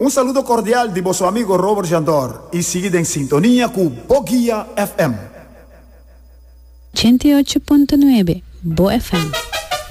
Un saludo cordial de vuestro amigo Robert Jandor y seguid en sintonía con Boguía FM. 88.9 Bo FM.